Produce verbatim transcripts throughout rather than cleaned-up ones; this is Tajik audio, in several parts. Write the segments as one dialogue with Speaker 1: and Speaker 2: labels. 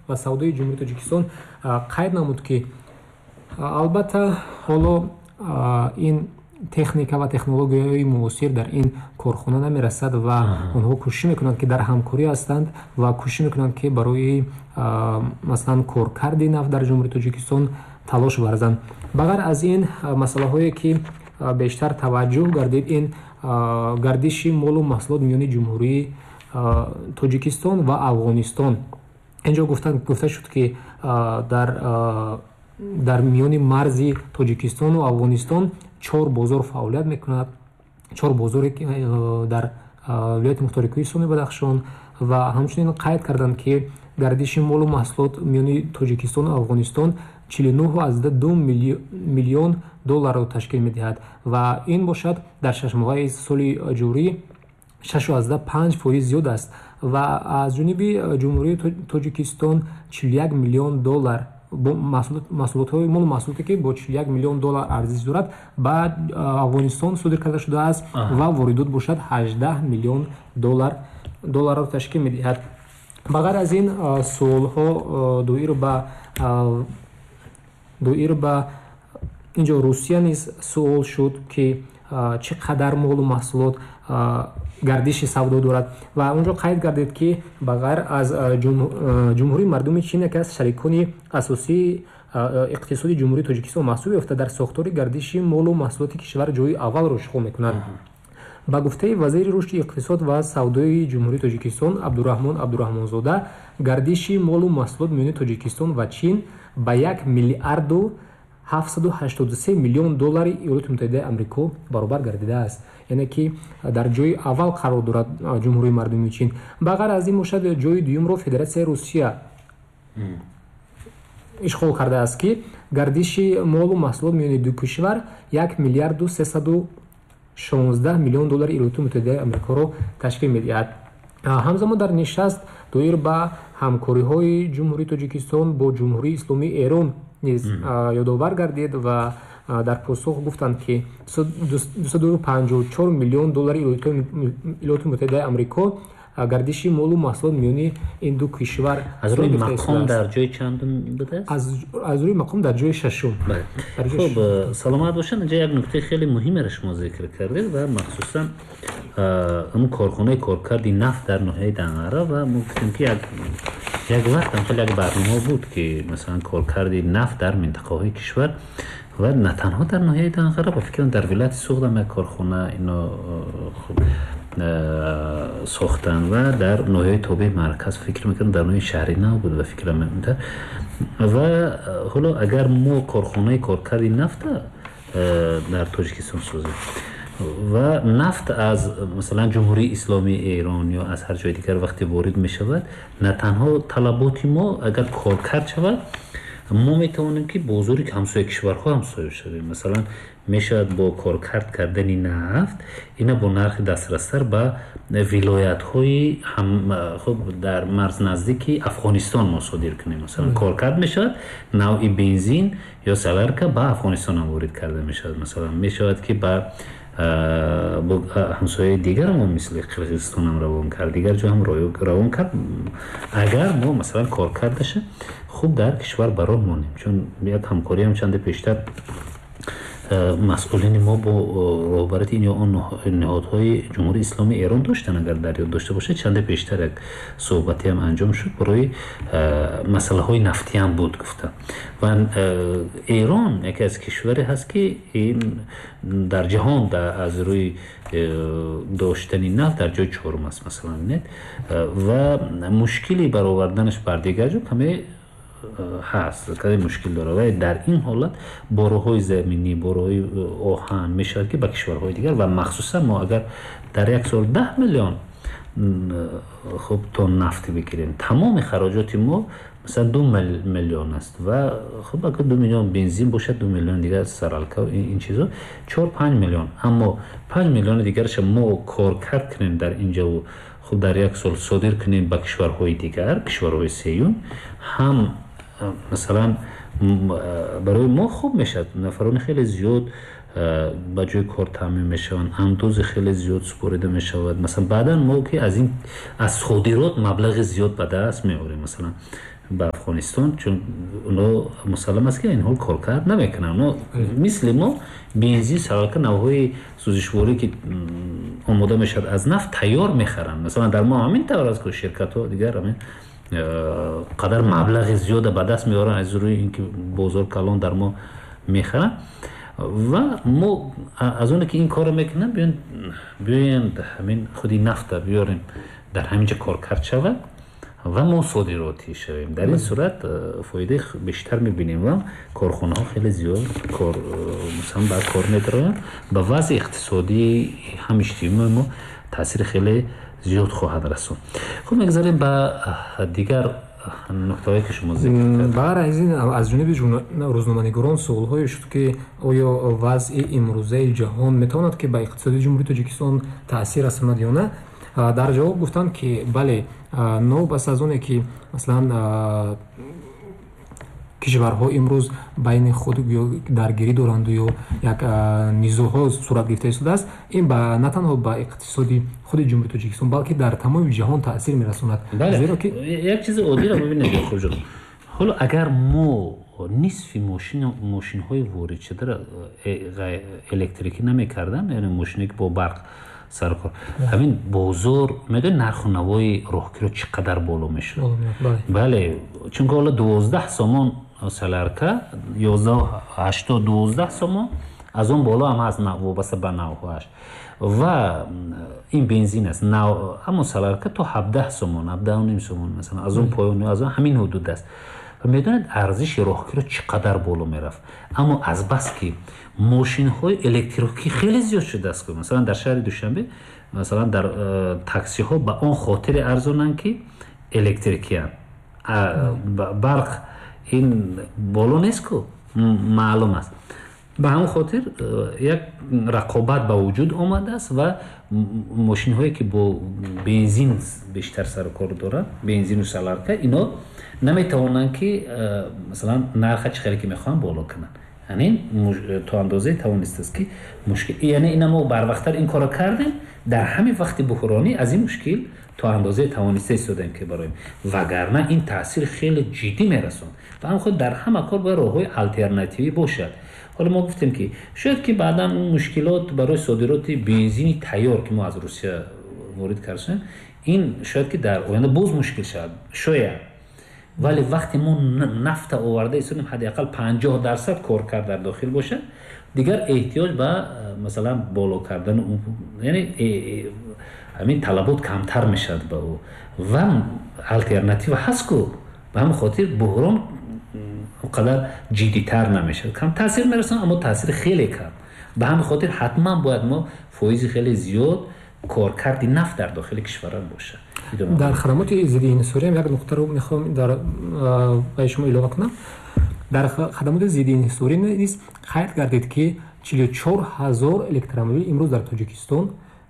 Speaker 1: ва савдои ҷумҳурии Тоҷикистон қайд намуд, ки албатта ҳоло ин техника ва технологияҳои муосир дар ин корхона намерасад ва онҳо кӯшиш мекунанд, ки дар ҳамкорӣ ҳастанд ва кӯшиш мекунанд, ки барои масалан коркарди нафт дар ҷумҳурии Тоҷикистон талош варзанд. ба ғайр аз ин масъалаҳое ки бештар таваҷҷӯҳ гардид, ин гардиши молу маҳсулот миёни ҷумҳурии Тоҷикистон ва Афғонистон. инҷо гуфта шуд, ки дар дар миёни марзи Тоҷикистону Афғонистон чор бозор фаъолият мекунад, чор бозоре дар вилояти мухтори Кӯҳистони Бадахшон, ва ҳамчунин қайд карданд, ки гардиши молу маҳсулот миёни Тоҷикистону Афғонистон чилу нӯҳ азда ду миллион долларро ташкил медиҳад ва ин бошад дар шашмоҳаи соли ҷорӣ шаш азда панҷ фоиз зиёд аст ва аз ҷониби ҷумҳурии Тоҷикистон чилу як миллион доллар маҳсулотҳои молу маҳсулоте ки бо чилу як миллион доллар арзиш дорад ба Афғонистон содир карда шудааст ва воридот бошад ҳаждаҳ миллион доллар долларро ташкил медиҳад. ба ғайр аз ин суолҳо доир ба доир ба инҷо Русия низ суол шуд, ки чӣ қадар молу маҳсулот гардиши савдо дорад ва онҷо қайд гардид, ки ба ғайр аз ҷумҳурии мардуми Чин яке аз шарикони асосии иқтисоди ҷумҳурии Тоҷикистон маҳсуб ёфта, дар сохтори гардиши молу маҳсулоти кишвар ҷойи аввалро ишғол мекунад. ба гуфтаи вазири рушди иқтисод ва савдои ҷумҳурии Тоҷикистон Абдураҳмон Абдураҳмонзода, гардиши молу маҳсулот миёни Тоҷикистон ва Чин ба як миллиарду ҳафтсаду ҳаштоду се миллион доллари Иёлоти Муттаҳидаи Амрико баробар гардидааст. яъне ки дар ҷойи аввал қарор дорад ҷумҳурии мардуми Чин. ба ғайр аз ин бошад, ҷойи дуюмро Федератсияи Русия ишғол кардааст, ки гардиши молу маҳсулот миёни ду кишвар як миллиарду сесаду шонздаҳ миллион доллари Иёлоти Муттаҳидаи Амрикоро ташкил медиҳад. ҳамзамон дар нишаст доир ба ҳамкориҳои ҷумҳурии Тоҷикистон бо ҷумҳурии Исломии Эрон низ ёдовар гардид ва дар посух гуфтанд, ки дусаду панҷоҳу чор миллион доллари Иёлоти Муттаҳидаи Амрико гардиши молу маҳсулот миёни ин ду кишвар
Speaker 2: аз рӯи мақом дар ҷои чандум будааст?
Speaker 1: аз рӯи мақом дар ҷои шашум.
Speaker 2: хуб, саломат бошанд. инҷа як нуктаи хеле муҳимеро шумо зикр кардед ва махсусан ин корхонаи коркарди нафт дар ноҳияи Данғара, ва мо гуфтем, ки як вақт ҳамчун як барнома буд, ки масалан коркарди нафт дар минтақаҳои кишвар ва на танҳо дар ноҳияи Данғара, ба фикрам дар вилояти Суғдам як корхона ино сохтанд ва дар ноҳияи Тобеи марказ фикр мекардам дар ноҳияи шаҳри Нав буд ва фикрам мемонда. ва ҳоло агар мо корхонаи коркарди нафта дар Тоҷикистон созем ва нафт аз масалан ҷумҳурии Исломии Эрон ё аз ҳар ҷои дигар вақте ворид мешавад, на танҳо талаботи мо агар коркард шавад, мо метавонем ки бозори ҳамсояи кишварҳо ҳамсоя шавем. масалан мешавад бо коркард кардани нафт ина бо нархи дастрастар ба вилоятҳои дар марз наздики Афғонистон мо содир кунем. масалан коркард мешавад, навъи бензин ё солярка ба Афғонистон ҳам ворид карда мешавад. масалан мешавад ки ба ҳамсояи дигар мо мисли Қирғизистон ҳам равон кард, дигар ҷо ҳам равон кард. агар мо масалан коркардаша хуб дар кишвар барон монем, чун як ҳамкорӣ ҳам чанде пештар масъулини мо бо роҳбарати ин ё он ниҳодҳои ҷумҳурии Исломии Эрон доштанд. агар дар ёд дошта бошед, чанде пештар як суҳбате ҳам анҷом шуд барои масъалаҳои нафтӣ ҳам буд гуфта. ва Эрон яке аз кишваре ҳаст, ки ин дар ҷаҳон аз рӯи доштани нафт дар ҷои чорум аст масалан. ва мушкили бароварданаш бар дигар ҷо каме ҳаст, каде мушкил дорад. ва дар ин ҳолат боруҳои заминӣ, боруҳои оҳан мешавад ки ба кишварҳои дигар, ва махсусан мо агар дар як сол даҳ миллион хуб тон нафт бигирем, тамоми хароҷоти мо масалан ду миллион аст, ва хуб агар ду миллион бензин бошад, ду миллион дигар саралка ин чизо чор панҷ миллион. аммо панҷ миллиони дигараша мо коркард кунем дар инҷаву хуб дар як сол содир кунем ба кишварҳои дигар, кишварҳои сеюм, ҳам масалан барои мо хуб мешавад. нафарони хеле зиёд ба ҷои кор таъмин мешаванд, андози хеле зиёд супорида мешавад. масалан баъдан мо ки аз ин аз содирот маблағи зиёд ба даст меорем. масалан ба Афғонистон, чун оно мусаллам аст ки ин ҳол коркард намекунанд. оно мисли мо бензин саларка навъҳои сӯзишворӣ ки омода мешавад аз нафт тайёр мехаранд. масалан дар мо ҳамин тавр аст ки ширкатҳо дигар ҳамин қадар маблағи зиёда ба даст меоранд аз рӯи ин ки бозор калон дар мо мехаранд. ва мо аз оне ки ин корро мекунем биён биёем ҳамин худи нафта биёрем дар ҳамин ҷа коркард шавад ва мо содиротӣ шавем. дар ин сурат фоидаи бештар мебинем ва корхонаҳо хеле зиёд кор мусаллам ба кор медароянд. ба вазъи иқтисодии ҳам иҷтимоии мо таъсири хеле зиёд хоҳад расонд. хуб мегзарем ба дигар нуқтаҳое ки шумо зикр кардед.
Speaker 1: баъд аз ин аз ҷониби рӯзноманигорон суолҳое шуд ки оё вазъи имрӯзаи ҷаҳон метавонад ки ба иқтисоди ҷумҳурии Тоҷикистон таъсир расонад ё не. дар ҷавоб гуфтанд ки бале ноб аст аз оне ки масалан кишварҳо имрӯз байни худ даргирӣ доранд ё як низоъҳо сурат гирифта истодааст. ин ба на танҳо ба иқтисоди худи ҷумҳурии Тоҷикистон балки дар тамоми ҷаҳон таъсир мерасонад.
Speaker 2: зеро ки як чизи оддиро бибинед Яқуб. ҳоло агар мо нисфи мошинҳои воридшударо электрикӣ намекардам, яъне мошине ки бо барқ саркор, ҳамин бозор медони нарху навои роҳгиро чӣ қадар боло мешуд. бале чунки ҳоло дувоздаҳ сомон саларка ёздаҳ ҳаштод дувоздаҳ сомон аз он боло ҳам ҳаст вобаста ба навъҳоаш ва ин бензин аст аммо саларка то ҳабдаҳ сомон ҳабдаҳу ним сомон масалан аз он поён аз он ҳамин ҳудуд аст. ва медонед арзиши роҳгиро чӣ қадар боло мерафт. аммо аз бас ки мошинҳои электрикӣ хеле зиёд шудааст. масалан дар шаҳри Душанбе масалан дар таксиҳо ба он хотире арзонанд ки электрикиянд. барқ ин боло нест ку маълум аст. ба ҳамон хотир як рақобат ба вуҷуд омадааст ва мошинҳое ки бо бензин бештар сарукор доранд, бензину саларка, ино наметавонанд ки масалан нарха чӣ хеле ки мехоҳанд боло кунанд. яъне то андозае тавонистааст ки мушкил, яъне ина мо барвақттар ин корро кардем, дар ҳамин вақти буҳронӣ аз ин мушкил то андозае тавониста истодем ки бароем, вагарна ин таъсири хеле ҷиддӣ мерасонд. ва ҳамхуд дар ҳама кор бояд роҳҳои алтернативӣ бошад. ҳоло мо гуфтем ки шояд ки баъдан мушкилот барои содироти бензини тайёр ки мо аз Русия ворид кардем, ин шояд ки дар оянда боз мушкил шавад, шояд. вале вақте мо нафта оварда истодем ҳадди ақал панҷоҳ дарсад коркард дар дохил бошад, дигар эҳтиёҷ ба масалан боло кардан яъне ҳамин талабот камтар мешавад ба ӯ ва алтернатива ҳаст ку ба ҳамин хотир буҳрон қадар ҷиддитар намешавад, кам таъсир мерасонад, аммо таъсири хеле кам. ба ҳамин хотир ҳатман бояд мо фоизи хеле зиёд коркарди нафт дар дохили кишвара бошад.
Speaker 1: дар хадамоти зидди инҳисорӣ як нуқтаро мехоҳам дар ба шумо илова кунам. дар хадамоти зидди инҳисорӣ низ қайд гардид ки чилу чор ҳазор электромобил имрӯз дар Тоҷикистон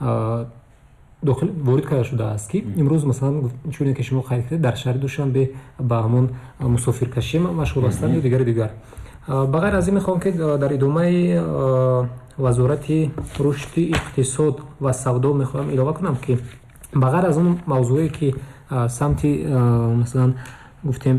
Speaker 1: дохил ворид карда шудааст ки имрӯз масалан чуне ки шумо қайд кардед дар шаҳри Душанбе ба ҳамон мусофиркашӣ машғул ҳастанд ё дигари дигар. ба ғайр аз ин мехоҳам ки дар идомаи вазорати рушди иқтисод ва савдо мехоҳам илова кунам ки ба ғайр аз он мавзӯе ки самти масалан гуфтем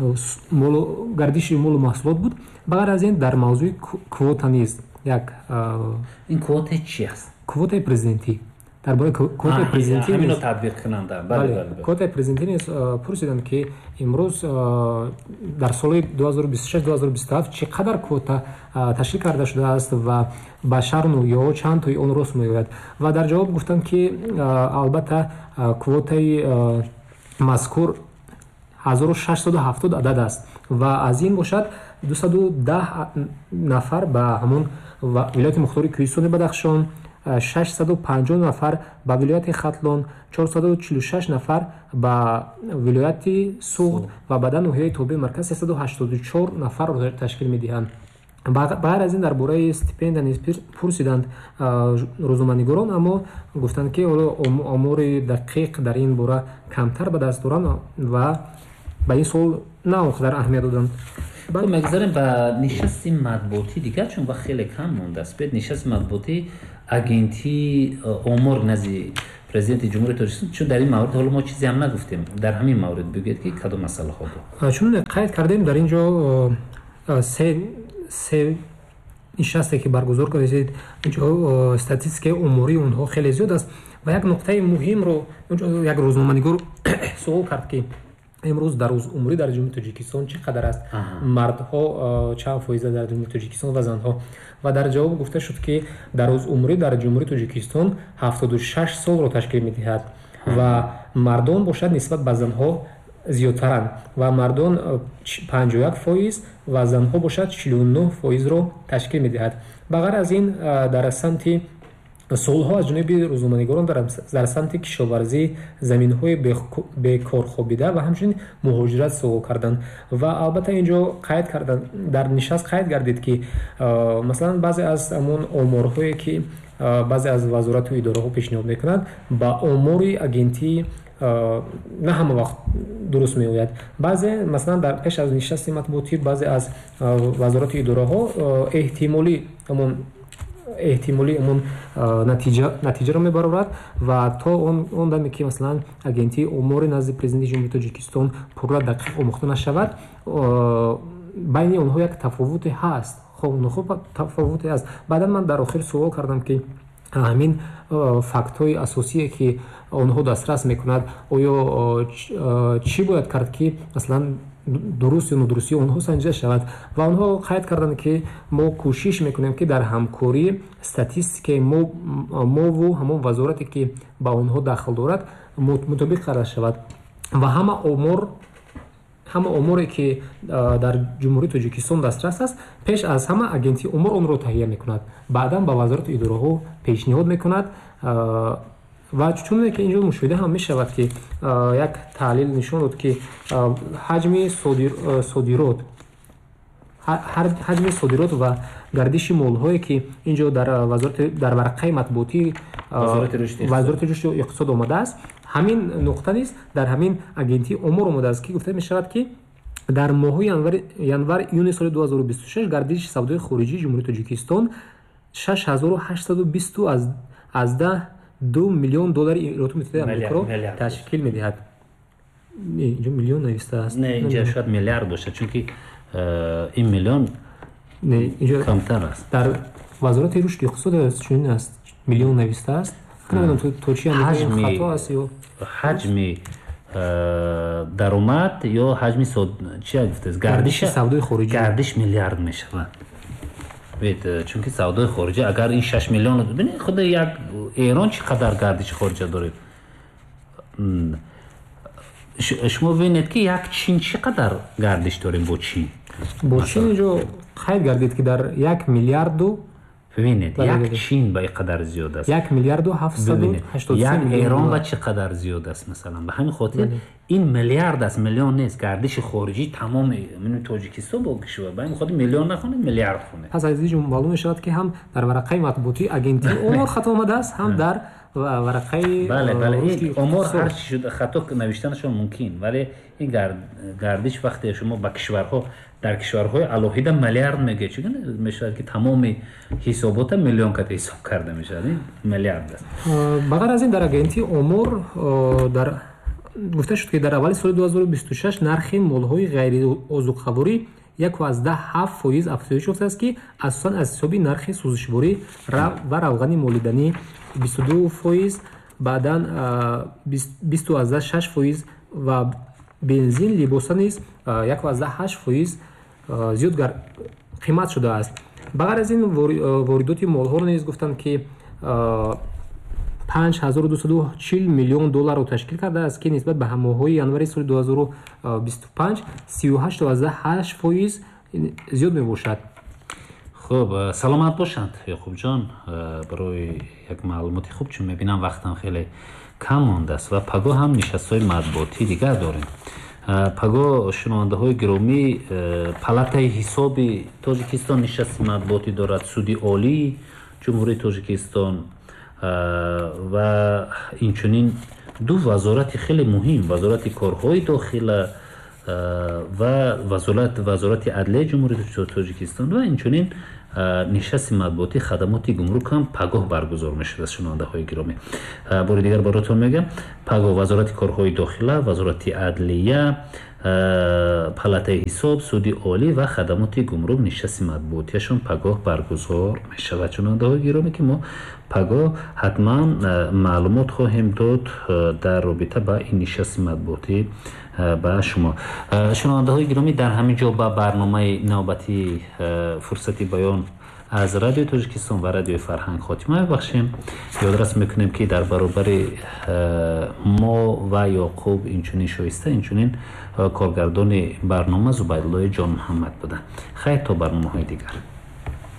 Speaker 1: гардиши молу маҳсулот буд, ба ғайр аз ин дар мавзӯи квота низ як
Speaker 2: ин квота чи аст?
Speaker 1: Квотаи президентӣ. дар бораи квотаи президентӣ
Speaker 2: ҳамино татбиқ кунанда. бале бале
Speaker 1: квотаи президентӣ низ пурсиданд ки имрӯз дар солҳои ду ҳазору бисту шаш ду ҳазору бисту ҳафт чӣ қадар квота ташкил карда шудааст ва ба шарну ё чанд тои он рост меояд. ва дар ҷавоб гуфтанд ки албатта квотаи мазкур ҳазору шашсаду ҳафтод адад аст ва аз ин бошад дусаду даҳ нафар ба ҳамон вилояти мухтори кӯҳистони Бадахшон, шашсаду панҷоҳ нафар ба вилояти Хатлон, чорсаду чилу шаш нафар ба вилояти Суғд ва баъдан ноҳияи Тобе марказ сесаду ҳаштоду чор нафар ташкил медиҳанд. ба ғайр аз ин дар бораи стипендия низ пурсиданд рӯзноманигорон, аммо гуфтанд ки омори дақиқ дар ин бора камтар ба даст доранд ва ба ин суол на он қадар аҳамият доданд.
Speaker 2: мегзарем ба нишасти матбуотӣ дигар, чун вақт хеле кам мондааст. бед нишасти матбуотӣ агентии омор назди президенти ҷумҳурии Тоҷикистон, чун дар ин маврид ҳоло мо чизе ҳам нагуфтем, дар ҳамин маврид бигӯед ки кадом масъалаҳо буд.
Speaker 1: Чун қайд кардем дар ин ҷо се се нишасте ки баргузор кардед, инҷо статистикаи умурии онҳо хеле зиёд аст ва як нуқтаи муҳимро инҷо як рӯзноманигор суол кард ки имрӯз дар умурӣ дар ҷумҳурии Тоҷикистон чӣ қадар аст, мардҳо чанд фоиза дар ҷумҳурии Тоҷикистон ва занҳо, ва дар ҷавоб гуфта шуд ки дар умурӣ дар ҷумҳурии Тоҷикистон ҳафтоду шаш солро ташкил медиҳад ва мардон бошад нисбат ба занҳо зиёдтаранд ва мардон панҷоҳу як фоиз ва занҳо бошад чилу нӯҳ фоизро ташкил медиҳад. Ба ғайр аз ин дар самти солҳо аз ҷониби рӯзноманигорон дар самти кишоварзӣ, заминҳои бекорхобида ва ҳамчунин муҳоҷират суол карданд ва албатта ин ҷо қайд кардан дар нишаст қайд гардид ки масалан баъзе аз амон оморҳое ки баъзе аз вазорату идораҳо пешниҳод мекунад ба омори агентии на ҳама вақт дуруст меояд. Баъзе масалан дар пеш аз нишасти матбуотӣ баъзе аз вазорату идораҳо эҳтимолӣ амон эҳтимолӣ амон натиҷа натиҷаро мебарорад ва то он он даме ки масалан агентии омори назди президенти ҷумҳурии Тоҷикистон пурра дақиқ омӯхта нашавад, байни онҳо як тафовуте ҳаст. хоб онҳо тафовуте ҳаст. Баъдан ман дар охир суол кардам ки ҳамин фактҳои асосие ки онҳо дастрас мекунад, оё чӣ бояд кард ки масалан дуруст ё нодурустии онҳо санҷида шавад, ва онҳо қайд карданд ки мо кӯшиш мекунем ки дар ҳамкорӣ статистикаи мо мову ҳамон вазорате ки ба онҳо дахл дорад мутобиқ қарда шавад ва ҳама омор ҳама оморе ки дар ҷумҳурии Тоҷикистон дастрас аст, пеш аз ҳама агентии омор онро таҳия мекунад, баъдан ба вазорату идораҳо пешниҳод мекунад ва чуне ки инҷо мушоҳида ҳам мешавад ки як таҳлил нишон дод ки ҳаҷми содирот ҳаҷми содирот ва гардиши молҳое ки инҷо дар вазорати дар варақаи матбуотӣ вазорати рушди иқтисод омадааст, ҳамин нуқта низ дар ҳамин агентии омор омадааст ки гуфта мешавад ки дар моҳи январ июни соли ду ҳазору бисту шаш гардиши савдои хориҷии ҷумҳурии Тоҷикистон шаш ҳазору ҳаштсаду бисту аздаҳ ду миллион доллари Иёлоти Муттаҳидаи Амрикоро ташкил медиҳад. Инҷо миллион навистааст.
Speaker 2: Не, инҷо шояд миллиард бошад, чунки ин миллион камтар аст.
Speaker 1: Дар вазорати рушди иқтисод чунин аст, миллион навистааст. Намедонам то чи хато аст ё
Speaker 2: ҳаҷми даромад ё ҳаҷми чия гуфтааст, гардиши савдои хориҷӣ гардиш миллиард мешавад. Вед чунки савдои хориҷӣ агар ин шаш миллион бинед худ як Эрон чӣ қадар гардиши хориҷа доред. Шумо бинед ки як Чин чӣ қадар гардиш дорем бо Чин.
Speaker 1: Бо Чин инҷо қайд гардид ки дар як миллиарду
Speaker 2: бинед як Чин ба ин қадар зиёд аст.
Speaker 1: як миллиарду ҳафтсаду ҳаштоду се миллион.
Speaker 2: Як Эрон ба чӣ қадар зиёд аст масалан. Ба ҳамин хотир ин миллиард аст, миллион нест. Гардиши хориҷӣ тамоми мини Тоҷикистон бо кишвар ба ин хотир миллион нахонед, миллиард хонед.
Speaker 1: Пас аз ин маълум мешавад ки ҳам дар варақаи матбуотӣ агентии омор хато омадааст, ҳам дар варақаи
Speaker 2: бале бале ин омор ҳар чӣ шуда хато навиштанашон мумкин, вале ин гардиш вақте шумо ба кишварҳо дар кишварҳои алоҳида миллиард мегӯед, чӣ мешавад ки тамоми ҳисобота миллион ката ҳисоб карда мешавад. Ин миллиард аст.
Speaker 1: Ба ғайр аз ин дар агентии омор дар гуфта шуд ки дар аввали соли ду ҳазору бисту шаш нархи молҳои ғайриозуқаворӣ яку аздаҳ ҳафт фоиз афзоиш ёфтааст ки асосан аз ҳисоби нархи сӯзишворӣ ва равғани молиданӣ бисту ду фоиз, баъдан бисту аздаҳ шаш фоиз ва бензин либоса низ яку аздаҳ ҳашт фоиз зиёд қимат шудааст. Ба ғайр аз ин воридоти молҳоро низ гуфтанд ки панҷ ҳазору дусаду чил миллион долларро ташкил кардааст ки нисбат ба ҳамоҳои январи соли ду ҳазору бисту панҷ сию ҳашту аздаҳ ҳашт фоиз зиёд мебошад.
Speaker 2: хуб, саломат бошанд Ёқубҷон. Барои як маълумоти хуб, чун мебинам вақтам хеле кам мондааст ва паго ҳам нишастҳои матбуотӣ дигар дорем. Паго шунавандаҳои гиромӣ, палатаи ҳисоби Тоҷикистон нишасти матбуотӣ дорад, суди олии ҷумҳурии Тоҷикистон ва инчунин ду вазорати хеле муҳим, вазорати корҳои дохила ва вазорати адлияи ҷумҳурияти тоҷикистон ва инчунин нишасти матбуотии хадамоти гумрук ҳам пагоҳ баргузор мешуда. шунавандаҳои гиромӣ, бори дигар баротон мегам, пагоҳ вазорати корҳои дохила, вазорати адлия, палатаи ҳисоб, суди олӣ ва хадамоти гумрук нишасти матбуотиашон пагоҳ баргузор мешавад. шунавандаҳои гиромӣ, ки мо пагоҳ ҳатман маълумот хоҳем дод дар робита ба ин нишасти матбуотӣ ба шумо. шунавандаҳои гиромӣ, дар ҳамин ҷо ба барномаи навбати фурсати баён аз радиои Тоҷикистон ва радиои Фарҳанг хотима мебахшем. ёдрас мекунем, ки дар баробари мо ва Ёқуб инчунин Шоиста, инчунин коргардони барнома Зубайдуллои Ҷон Муҳаммад буда. хайр, то барномаҳои дигар.